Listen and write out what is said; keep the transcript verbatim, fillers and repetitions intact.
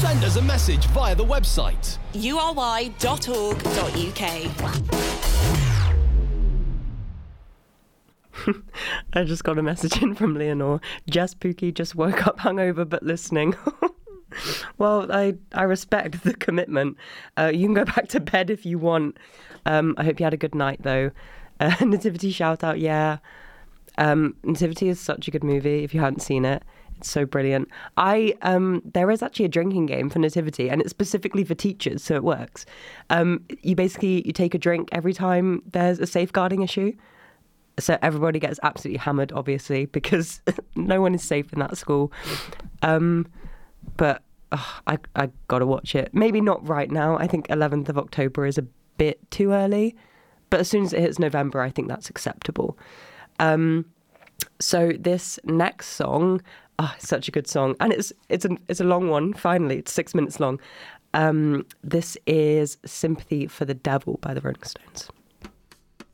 Send us a message via the website u r y dot org dot u k. I just got a message in from Leonore. Jess Pookie just woke up hungover but listening. Well, I, I respect the commitment. Uh, you can go back to bed if you want. Um, I hope you had a good night, though. Uh, Nativity shout out, yeah. Um, Nativity is such a good movie if you hadn't seen it. It's so brilliant. I um, there is actually a drinking game for Nativity, and it's specifically for teachers, so it works. Um, you basically, you take a drink every time there's a safeguarding issue. So everybody gets absolutely hammered, obviously, because no one is safe in that school. Um, but oh, I I gotta watch it. Maybe not right now. I think eleventh of October is a bit too early. But as soon as it hits November, I think that's acceptable. Um, so this next song, oh, it's such a good song, and it's it's a it's a long one. Finally, it's six minutes long. Um, this is "Sympathy for the Devil" by the Rolling Stones.